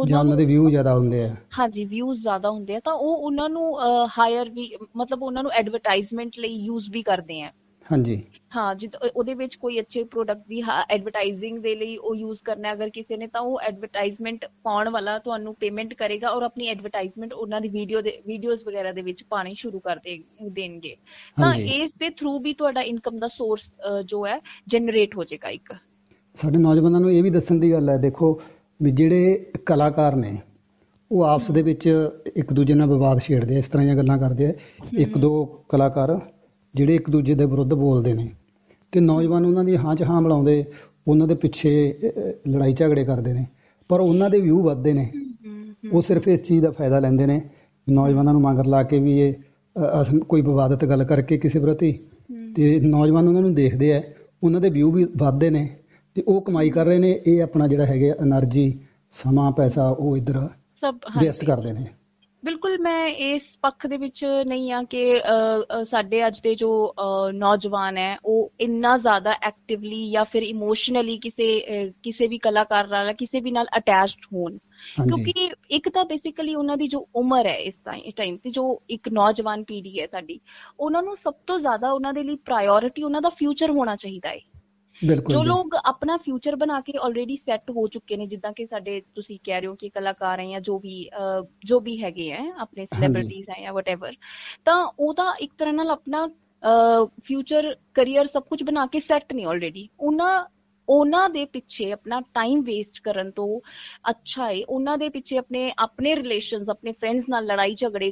ਉਹਨਾਂ ਉਹਨਾਂ ਦੇ ਨੂੰ ਵਿਊ ਜ਼ਿਆਦਾ ਹੁੰਦੇ ਆ। ਹਾਂਜੀ ਵਿਊਜ਼ ਜ਼ਿਆਦਾ ਹੁੰਦੇ ਆ ਤਾਂ ਉਹ ਉਹਨਾਂ ਨੂੰ ਹਾਇਰ ਵੀ ਮਤਲਬ ਉਹਨਾਂ ਨੂੰ ਐਡਵਰਟਾਈਜ਼ਮੈਂਟ ਲਈ ਯੂਜ਼ ਵੀ ਕਰਦੇ ਆ। ਹਾਂਜੀ ਹਾਂ ਜਿੱਦ ਉਹਦੇ ਵਿੱਚ ਕੋਈ ਅੱਛੇ ਪ੍ਰੋਡਕਟ ਦੀ ਐਡਵਰਟਾਈਜ਼ਿੰਗ ਦੇ ਲਈ ਉਹ ਯੂਜ਼ ਕਰਨਾ ਅਗਰ ਕਿਸੇ ਨੇ ਤਾਂ ਉਹ ਐਡਵਰਟਾਈਜ਼ਮੈਂਟ ਪਾਉਣ ਵਾਲਾ ਤੁਹਾਨੂੰ ਪੇਮੈਂਟ ਕਰੇਗਾ ਔਰ ਆਪਣੀ ਐਡਵਰਟਾਈਜ਼ਮੈਂਟ ਉਹਨਾਂ ਦੀ ਵੀਡੀਓਜ਼ ਵਗੈਰਾ ਦੇ ਵਿੱਚ ਪਾਣੀ ਸ਼ੁਰੂ ਕਰ ਦੇਣਗੇ ਤਾਂ ਹਾਂਜੀ ਇਸ ਦੇ ਥਰੂ ਵੀ ਤੁਹਾਡਾ ਇਨਕਮ ਦਾ ਸੋਰਸ ਜੋ ਹੈ ਜਨਰੇਟ ਹੋ ਜਾਏਗਾ ਇੱਕ। ਸਾਡੇ ਨੌਜਵਾਨਾਂ ਨੂੰ ਇਹ ਵੀ ਦੱਸਣ ਦੀ ਗੱਲ ਹੈ, ਦੇਖੋ ਵੀ ਜਿਹੜੇ ਕਲਾਕਾਰ ਨੇ ਉਹ ਆਪਸ ਦੇ ਵਿੱਚ ਇੱਕ ਦੂਜੇ ਨਾਲ ਵਿਵਾਦ ਛੇੜਦੇ ਆ, ਇਸ ਤਰ੍ਹਾਂ ਦੀਆਂ ਗੱਲਾਂ ਕਰਦੇ ਆ। ਇੱਕ ਦੋ ਕਲਾਕਾਰ ਜਿਹੜੇ ਇੱਕ ਦੂਜੇ ਦੇ ਵਿਰੁੱਧ ਬੋਲਦੇ ਨੇ ਅਤੇ ਨੌਜਵਾਨ ਉਹਨਾਂ ਦੀ ਹਾਂ 'ਚ ਹਾਂ ਮਿਲਾਉਂਦੇ, ਉਹਨਾਂ ਦੇ ਪਿੱਛੇ ਲੜਾਈ ਝਗੜੇ ਕਰਦੇ ਨੇ, ਪਰ ਉਹਨਾਂ ਦੇ ਵਿਊ ਵੱਧਦੇ ਨੇ। ਉਹ ਸਿਰਫ ਇਸ ਚੀਜ਼ ਦਾ ਫਾਇਦਾ ਲੈਂਦੇ ਨੇ, ਨੌਜਵਾਨਾਂ ਨੂੰ ਮਗਰ ਲਾ ਕੇ ਵੀ ਇਹ ਕੋਈ ਵਿਵਾਦਤ ਗੱਲ ਕਰਕੇ ਕਿਸੇ ਪ੍ਰਤੀ, ਅਤੇ ਨੌਜਵਾਨ ਉਹਨਾਂ ਨੂੰ ਦੇਖਦੇ ਆ, ਉਹਨਾਂ ਦੇ ਵਿਊ ਵੀ ਵੱਧਦੇ ਨੇ ਅਤੇ ਉਹ ਕਮਾਈ ਕਰ ਰਹੇ ਨੇ। ਇਹ ਆਪਣਾ ਜਿਹੜਾ ਹੈਗੇ ਐਨਰਜੀ, ਸਮਾਂ, ਪੈਸਾ ਉਹ ਇੱਧਰ ਸਭ ਵੇਸਟ ਕਰਦੇ ਨੇ। ਬਿਲਕੁਲ ਮੈਂ ਇਸ ਪੱਖ ਦੇ ਵਿੱਚ ਨਹੀਂ ਹਾਂ ਕਿ ਸਾਡੇ ਅੱਜ ਦੇ ਜੋ ਨੌਜਵਾਨ ਹੈ ਉਹ ਇੰਨਾ ਜ਼ਿਆਦਾ ਐਕਟਿਵਲੀ ਜਾਂ ਫਿਰ ਇਮੋਸ਼ਨਲੀ ਕਿਸੇ ਵੀ ਕਲਾਕਾਰ ਨਾਲ ਕਿਸੇ ਵੀ ਨਾਲ ਅਟੈਚਡ ਹੋਣ, ਕਿਉਂਕਿ ਇੱਕ ਤਾਂ ਬੇਸਿਕਲੀ ਉਹਨਾਂ ਦੀ ਜੋ ਉਮਰ ਹੈ ਇਸ ਟਾਈਮ ਤੇ ਜੋ ਇੱਕ ਨੌਜਵਾਨ ਪੀੜ੍ਹੀ ਹੈ ਸਾਡੀ, ਉਹਨਾਂ ਨੂੰ ਸਭ ਤੋਂ ਜ਼ਿਆਦਾ ਉਹਨਾਂ ਦੇ ਲਈ ਪ੍ਰਾਇੋਰਿਟੀ ਉਹਨਾਂ ਦਾ ਫਿਊਚਰ ਹੋਣਾ ਚਾਹੀਦਾ ਹੈ। ਜੋ ਲੋਕ ਆਪਣਾ ਫਿਊਚਰ ਬਣਾ ਕੇ ਆਲਰੇਡੀ ਸੈੱਟ ਹੋ ਚੁੱਕੇ ਨੇ, ਜਿੱਦਾਂ ਕਿ ਸਾਡੇ ਤੁਸੀਂ ਕਹਿ ਰਹੇ ਹੋ ਕਿ ਕਲਾਕਾਰ ਹੈ ਜਾਂ ਜੋ ਵੀ ਹੈਗੇ ਹੈ ਆਪਣੇ ਸੈਲੀਬ੍ਰਿਟੀਜ਼ ਹੈ ਜਾਂ ਵਟਐਵਰ, ਤਾਂ ਉਹ ਤਾਂ ਇੱਕ ਤਰ੍ਹਾਂ ਨਾਲ ਆਪਣਾ ਫਿਊਚਰ ਕਰੀਅਰ ਸਭ ਕੁਝ ਬਣਾ ਕੇ ਸੈੱਟ ਨੇ ਆਲਰੇਡੀ। ਉਹਨਾਂ ਦੇ ਪਿੱਛੇ ਆਪਣਾ ਟਾਈਮ ਵੇਸਟ ਕਰਨ ਤੋਂ ਅੱਛਾ ਹੈ ਉਹਨਾਂ ਦੇ ਪਿੱਛੇ ਆਪਣੇ ਰਿਲੇਸ਼ਨਸ, ਆਪਣੇ ਫਰੈਂਡਸ ਨਾਲ ਲੜਾਈ ਝਗੜੇ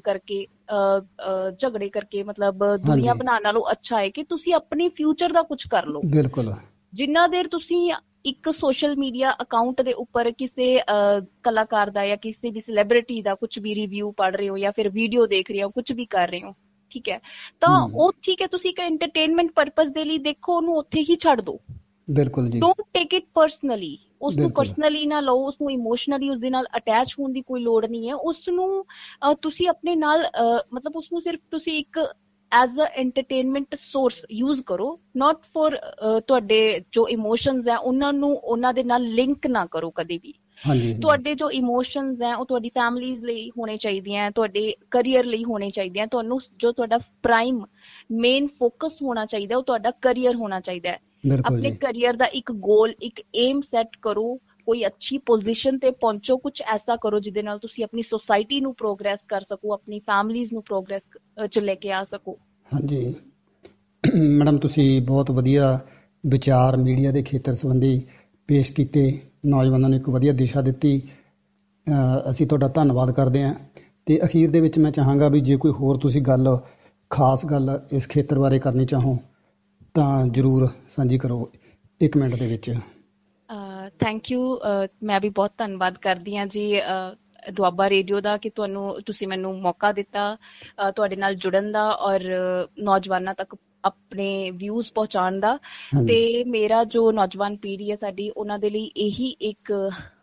ਕਰਕੇ ਮਤਲਬ ਦੁਨੀਆ ਬਣਾਉਣ ਨਾਲੋਂ ਅੱਛਾ ਹੈ ਕਿ ਤੁਸੀਂ ਆਪਣੇ ਫਿਊਚਰ ਦਾ ਕੁਝ ਕਰ ਲਓ। ਬਿਲਕੁਲ। ਜਿੰਨਾ ਦੇਰ ਤੁਸੀਂ ਇੱਕ ਸੋਸ਼ਲ ਮੀਡੀਆ ਅਕਾਊਂਟ ਦੇ ਉੱਪਰ ਕਿਸੇ ਕਲਾਕਾਰ ਦਾ ਜਾਂ ਕਿਸੇ ਵੀ ਸੈਲੀਬ੍ਰਿਟੀ ਦਾ ਕੁਝ ਵੀ ਰਿਵਿਊ ਪੜ੍ਹ ਰਹੇ ਹੋ ਜਾਂ ਫਿਰ ਵੀਡੀਓ ਦੇਖ ਰਹੇ ਹੋ, ਕੁਝ ਵੀ ਕਰ ਰਹੇ ਹੋ, ਠੀਕ ਹੈ, ਤਾਂ ਉਹ ਠੀਕ ਹੈ, ਤੁਸੀਂ ਇੱਕ ਐਂਟਰਟੇਨਮੈਂਟ ਪਰਪਸ ਦੇ ਲਈ ਦੇਖੋ, ਉਹਨੂੰ ਉੱਥੇ ਹੀ ਛੱਡ ਦਿਓ। ਬਿਲਕੁਲ ਜੀ। ਡੋਂਟ ਟੇਕ ਇਟ ਪਰਸਨਲੀ, ਉਸਨੂੰ ਪਰਸਨਲੀ ਨਾ ਲਓ, ਉਸਨੂੰ ਇਮੋਸ਼ਨਲੀ ਉਸਦੇ ਨਾਲ ਅਟੈਚ ਹੋਣ ਦੀ ਕੋਈ ਲੋੜ ਨਹੀਂ ਹੈ। ਉਸਨੂੰ ਤੁਸੀਂ ਆਪਣੇ ਨਾਲ ਮਤਲਬ ਉਸਨੂੰ ਸਿਰਫ ਤੁਸੀਂ ਇੱਕ as a entertainment source use ਕਰੋ, ਨਾਟ ਫॉर ਤੁਹਾਡੇ ਜੋ ਇਮੋਸ਼ਨਸ ਹੈ ਉਹਨਾਂ ਦੇ ਨਾਲ ਲਿੰਕ ਨਾ ਕਰੋ ਕਦੇ ਵੀ। ਤੁਹਾਡੇ ਜੋ ਇਮੋਸ਼ਨਸ ਹੈ ਉਹ ਤੁਹਾਡੀ ਫੈਮਿਲੀਜ਼ ਲਈ ਹੋਣੇ ਚਾਹੀਦੀਆਂ, ਤੁਹਾਡੇ ਕਰੀਅਰ ਲਈ ਹੋਣੇ ਚਾਹੀਦੀਆਂ। ਤੁਹਾਨੂੰ ਜੋ ਤੁਹਾਡਾ ਪ੍ਰਾਈਮ ਮੇਨ ਫੋਕਸ ਹੋਣਾ ਚਾਹੀਦਾ ਉਹ ਤੁਹਾਡਾ ਕਰੀਅਰ ਹੋਣਾ ਚਾਹੀਦਾ ਹੈ। ਆਪਣੇ ਕਰੀਅਰ ਦਾ ਇੱਕ ਗੋਲ, ਇੱਕ ਏਮ ਸੈੱਟ ਕਰੋ, ਕੋਈ ਅੱਛੀ ਪੋਜੀਸ਼ਨ ਤੇ ਪਹੁੰਚੋ, ਕੁਝ ਐਸਾ ਕਰੋ ਜਿਹਦੇ ਨਾਲ ਤੁਸੀਂ ਆਪਣੀ ਸੋਸਾਇਟੀ ਨੂੰ ਪ੍ਰੋਗਰੈਸ ਕਰ ਸਕੋ, ਆਪਣੀ ਫੈਮਿਲੀਜ਼ ਨੂੰ ਪ੍ਰੋਗਰੈਸ 'ਚ ਲੈ ਕੇ ਆ ਸਕੋ। ਹਾਂਜੀ ਮੈਡਮ, ਤੁਸੀਂ ਬਹੁਤ ਵਧੀਆ ਵਿਚਾਰ ਮੀਡੀਆ ਦੇ ਖੇਤਰ ਸੰਬੰਧੀ ਪੇਸ਼ ਕੀਤੇ, ਨੌਜਵਾਨਾਂ ਨੂੰ ਇੱਕ ਵਧੀਆ ਦਿਸ਼ਾ ਦਿੱਤੀ। ਅਸੀਂ ਤੁਹਾਡਾ ਧੰਨਵਾਦ ਕਰਦੇ ਹਾਂ। ਅਤੇ ਅਖੀਰ ਦੇ ਵਿੱਚ ਮੈਂ ਚਾਹਾਂਗਾ ਵੀ ਜੇ ਕੋਈ ਹੋਰ ਤੁਸੀਂ ਖਾਸ ਗੱਲ ਇਸ ਖੇਤਰ ਬਾਰੇ ਕਰਨੀ ਚਾਹੋ ਤਾਂ ਜ਼ਰੂਰ ਸਾਂਝੀ ਕਰੋ 1 ਮਿੰਟ ਦੇ ਵਿੱਚ। Thank you. ਮੈਂ ਵੀ ਬਹੁਤ ਧੰਨਵਾਦ ਕਰਦੀ ਹਾਂ ਜੀ ਦੁਆਬਾ ਰੇਡੀਓ ਦਾ ਕਿ ਤੁਸੀਂ ਮੈਨੂੰ ਮੌਕਾ ਦਿੱਤਾ ਤੁਹਾਡੇ ਨਾਲ ਜੁੜਨ ਦਾ ਔਰ ਨੌਜਵਾਨਾਂ ਤੱਕ ਆਪਣੇ ਵਿਊਜ਼ ਪਹੁੰਚਾਉਣ ਦਾ। ਤੇ ਮੇਰਾ ਜੋ ਨੌਜਵਾਨ ਪੀੜ੍ਹੀ ਹੈ ਸਾਡੀ, ਉਹਨਾਂ ਦੇ ਲਈ ਇਹੀ ਇੱਕ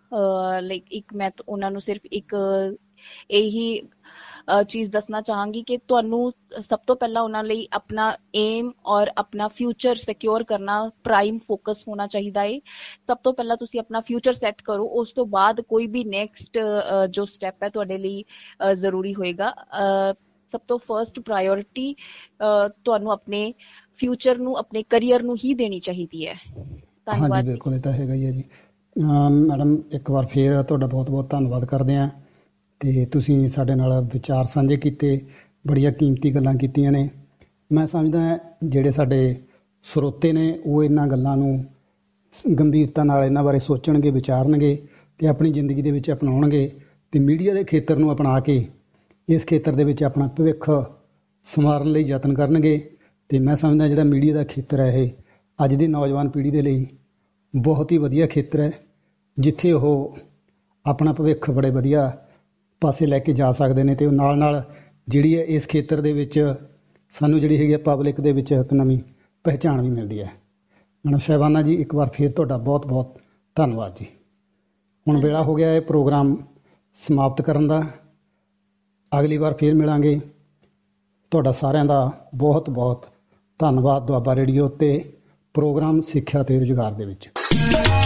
ਮੈਂ ਉਹਨਾਂ ਨੂੰ ਸਿਰਫ ਇੱਕ ਇਹੀ ਚੀਜ਼ ਦੱਸਣਾ ਚਾਹਾਂਗੀ ਕਿ ਤੁਹਾਨੂੰ ਸਭ ਤੋਂ ਪਹਿਲਾਂ ਉਹਨਾਂ ਲਈ ਆਪਣਾ ਏਮ ਔਰ ਆਪਣਾ ਫਿਊਚਰ ਸਿਕਿਉਰ ਕਰਨਾ ਪ੍ਰਾਈਮ ਫੋਕਸ ਹੋਣਾ ਚਾਹੀਦਾ ਹੈ। ਸਭ ਤੋਂ ਪਹਿਲਾਂ ਤੁਸੀਂ ਆਪਣਾ ਫਿਊਚਰ ਸੈੱਟ ਕਰੋ, ਉਸ ਤੋਂ ਬਾਅਦ ਕੋਈ ਵੀ ਨੈਕਸਟ ਜੋ ਸਟੈਪ ਹੈ ਤੁਹਾਡੇ ਲਈ ਜ਼ਰੂਰੀ ਹੋਏਗਾ। ਸਭ ਤੋਂ ਫਰਸਟ ਪ੍ਰਾਇੋਰਿਟੀ ਤੁਹਾਨੂੰ ਆਪਣੇ ਫਿਊਚਰ ਨੂੰ, ਆਪਣੇ ਕਰੀਅਰ ਨੂੰ ਹੀ ਦੇਣੀ ਚਾਹੀਦੀ ਹੈ। ਧੰਨਵਾਦ। ਹਾਂਜੀ ਬਿਲਕੁਲ, ਇਹ ਤਾਂ ਹੈਗਾ ਹੀ ਹੈ ਜੀ। ਮੈਡਮ ਇੱਕ ਵਾਰ ਫਿਰ ਤੁਹਾਡਾ ਬਹੁਤ ਬਹੁਤ ਧੰਨਵਾਦ ਕਰਦੇ ਹਾਂ। ਅਤੇ ਤੁਸੀਂ ਸਾਡੇ ਨਾਲ ਵਿਚਾਰ ਸਾਂਝੇ ਕੀਤੇ, ਬੜੀਆਂ ਕੀਮਤੀ ਗੱਲਾਂ ਕੀਤੀਆਂ ਨੇ। ਮੈਂ ਸਮਝਦਾ ਜਿਹੜੇ ਸਾਡੇ ਸਰੋਤੇ ਨੇ ਉਹ ਇਹਨਾਂ ਗੱਲਾਂ ਨੂੰ ਗੰਭੀਰਤਾ ਨਾਲ ਇਹਨਾਂ ਬਾਰੇ ਸੋਚਣਗੇ, ਵਿਚਾਰਨਗੇ ਅਤੇ ਆਪਣੀ ਜ਼ਿੰਦਗੀ ਦੇ ਵਿੱਚ ਅਪਣਾਉਣਗੇ ਅਤੇ ਮੀਡੀਆ ਦੇ ਖੇਤਰ ਨੂੰ ਅਪਣਾ ਕੇ ਇਸ ਖੇਤਰ ਦੇ ਵਿੱਚ ਆਪਣਾ ਭਵਿੱਖ ਸੰਵਾਰਨ ਲਈ ਯਤਨ ਕਰਨਗੇ। ਅਤੇ ਮੈਂ ਸਮਝਦਾ ਜਿਹੜਾ ਮੀਡੀਆ ਦਾ ਖੇਤਰ ਹੈ ਇਹ ਅੱਜ ਦੀ ਨੌਜਵਾਨ ਪੀੜ੍ਹੀ ਦੇ ਲਈ ਬਹੁਤ ਹੀ ਵਧੀਆ ਖੇਤਰ ਹੈ, ਜਿੱਥੇ ਉਹ ਆਪਣਾ ਭਵਿੱਖ ਬੜੇ ਵਧੀਆ ਪਾਸੇ ਲੈ ਕੇ ਜਾ ਸਕਦੇ ਨੇ। ਅਤੇ ਉਹ ਨਾਲ ਜਿਹੜੀ ਹੈ ਇਸ ਖੇਤਰ ਦੇ ਵਿੱਚ ਸਾਨੂੰ ਜਿਹੜੀ ਹੈਗੀ ਪਬਲਿਕ ਦੇ ਵਿੱਚ ਇੱਕ ਨਵੀਂ ਪਹਿਚਾਣ ਵੀ ਮਿਲਦੀ ਹੈ। ਮੈਡਮ ਸਾਹਿਬਾਨਾ ਜੀ, ਇੱਕ ਵਾਰ ਫਿਰ ਤੁਹਾਡਾ ਬਹੁਤ ਬਹੁਤ ਧੰਨਵਾਦ ਜੀ। ਹੁਣ ਵੇਲਾ ਹੋ ਗਿਆ ਇਹ ਪ੍ਰੋਗਰਾਮ ਸਮਾਪਤ ਕਰਨ ਦਾ। ਅਗਲੀ ਵਾਰ ਫਿਰ ਮਿਲਾਂਗੇ। ਤੁਹਾਡਾ ਸਾਰਿਆਂ ਦਾ ਬਹੁਤ ਬਹੁਤ ਧੰਨਵਾਦ ਦੁਆਬਾ ਰੇਡੀਓ ਅਤੇ ਪ੍ਰੋਗਰਾਮ ਸਿੱਖਿਆ ਅਤੇ ਰੁਜ਼ਗਾਰ ਦੇ ਵਿੱਚ।